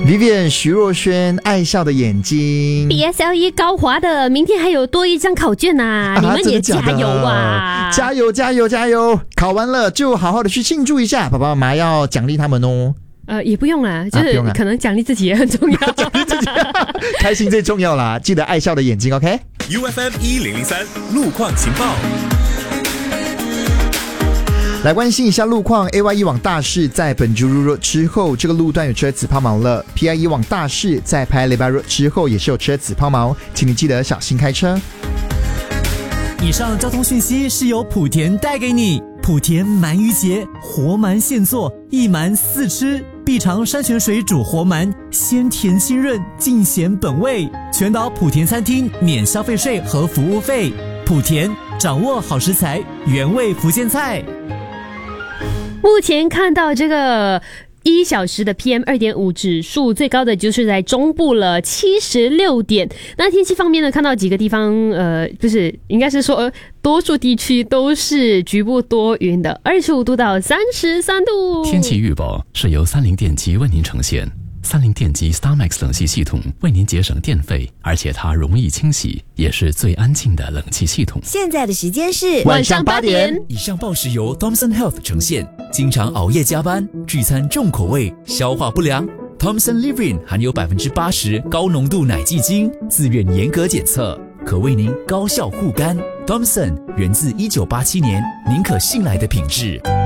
Vivian 徐若瑄爱笑的眼睛 BSLE 高华的明天还有多一张考卷啊，你们也加油啊！ 加油加油加油！考完了就好好的去庆祝一下，爸爸妈妈要奖励他们哦。 也不用啦，就是可能奖励自己也很重要， 奖励自己开心最重要啦，记得爱笑的眼睛 OK。 UFM 1003路况情报， 来关心一下路况。 AY1 往大市在本珠路 Road 之后，这个路段有车子抛锚了。 PI1 往大市在拍雷巴 Road 之后也是有车子抛锚，请你记得小心开车。 以上交通讯息是由莆田带给你。莆田鳗鱼节，活鳗现做，一鳗四吃，必尝山泉水煮活鳗，鲜甜清润，尽显本味。全岛莆田餐厅免消费税和服务费。莆田掌握好食材，原味福建菜。 目前看到这个1小时的 PM2.5 指数最高的就是在中部了76点。那天气方面呢，看到几个地方应该是说多数地区都是局部多云的，25度到33度。 天气预报是由30电机为您呈现。30电机 StarMax 冷气系统为您节省电费，而且它容易清洗，也是最安静的冷气系统。 现在的时间是晚上8点。 以上报时由 Thomson Health 呈现。经常熬夜加班，聚餐重口味，消化不良， Thomson Livrin 含有 80% 高浓度奶基精，自愿严格检测，可为您高效护肝。Thomson 源自1987年，您可信赖的品质。